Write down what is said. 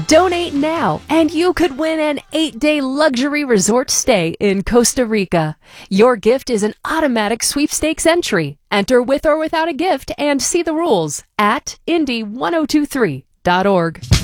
Donate now, and you could win an 8-day luxury resort stay in Costa Rica. Your gift is an automatic sweepstakes entry. Enter with or without a gift and see the rules at Indy1023.org.